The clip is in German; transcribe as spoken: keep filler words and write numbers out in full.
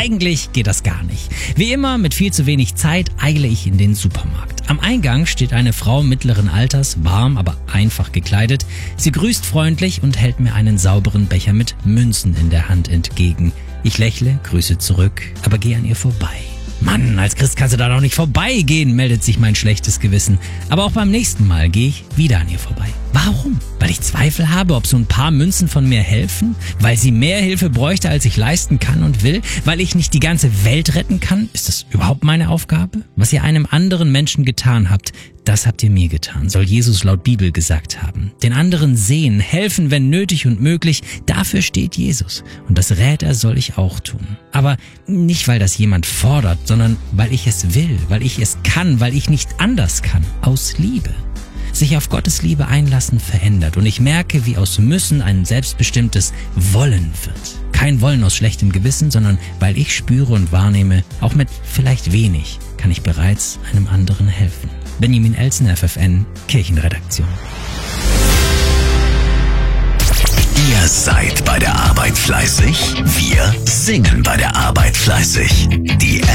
eigentlich geht das gar nicht. Wie immer, mit viel zu wenig Zeit eile ich in den Supermarkt. Am Eingang steht eine Frau mittleren Alters, warm, aber einfach gekleidet. Sie grüßt freundlich und hält mir einen sauberen Becher mit Münzen in der Hand entgegen. Ich lächle, grüße zurück, aber gehe an ihr vorbei. Mann, als Christ kannst du da doch nicht vorbeigehen, meldet sich mein schlechtes Gewissen. Aber auch beim nächsten Mal gehe ich wieder an ihr vorbei. Warum? Weil ich Zweifel habe, ob so ein paar Münzen von mir helfen? Weil sie mehr Hilfe bräuchte, als ich leisten kann und will? Weil ich nicht die ganze Welt retten kann? Ist das überhaupt meine Aufgabe? Was ihr einem anderen Menschen getan habt, das habt ihr mir getan, soll Jesus laut Bibel gesagt haben. Den anderen sehen, helfen, wenn nötig und möglich, dafür steht Jesus. Und das rät er, soll ich auch tun. Aber nicht, weil das jemand fordert, sondern weil ich es will, weil ich es kann, weil ich nicht anders kann. Aus Liebe. Sich auf Gottes Liebe einlassen verändert und ich merke, wie aus Müssen ein selbstbestimmtes Wollen wird. Kein Wollen aus schlechtem Gewissen, sondern weil ich spüre und wahrnehme, auch mit vielleicht wenig, kann ich bereits einem anderen helfen. Benjamin Elsen, F F N, Kirchenredaktion. Ihr seid bei der Arbeit fleißig, wir singen bei der Arbeit fleißig. Die